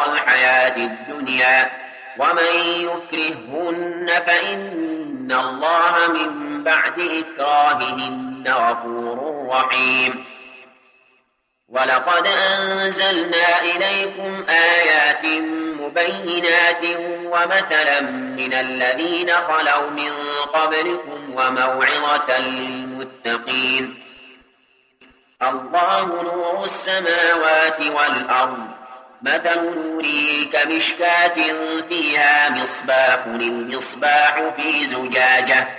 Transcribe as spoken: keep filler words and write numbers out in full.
دار الحياة الدنيا ومن يكرههن فإن الله من بعد إكراههن غفور رحيم. ولقد أنزلنا إليكم آيات مبينات ومثلا من الذين خلوا من قبلكم وموعظة للمتقين. الله نور السماوات والأرض مثل نوره كمشكاة فيها مصباح، المصباح في زجاجة